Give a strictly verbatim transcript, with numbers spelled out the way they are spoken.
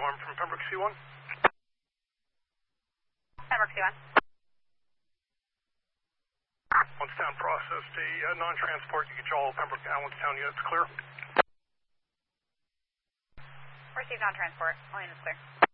I'm from Pembroke C one. Pembroke C one. Allenstown processed a uh, non-transport. You get all Pembroke Allenstown units clear. Received non-transport. All units clear.